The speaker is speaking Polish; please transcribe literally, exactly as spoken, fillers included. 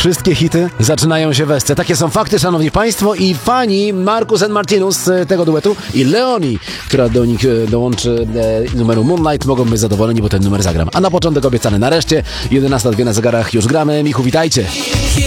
Wszystkie hity zaczynają się w esce. Takie są fakty, szanowni państwo, i fani Marcus and Martinus z tego duetu i Leoni, która do nich dołączy e, numeru Moonlight, mogą być zadowoleni, bo ten numer zagram. A na początek obiecany nareszcie, jedenasta dwie na zegarach, już gramy. Michu, witajcie.